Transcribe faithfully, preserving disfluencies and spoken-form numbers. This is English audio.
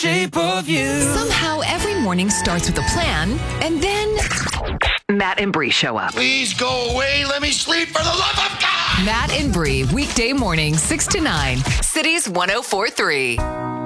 Shape of you. Somehow every morning starts with a plan, and then Matt and Bree show up. Please go away. Let me sleep for the love of God. Matt and Bree, weekday morning, six to nine. Cities one oh four three.